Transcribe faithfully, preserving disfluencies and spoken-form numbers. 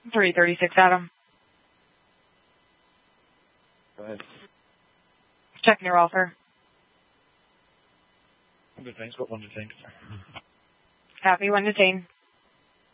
three thirty-six, Adam. Go ahead. Checking your welfare. Good, thanks. What one detained? Happy one detained.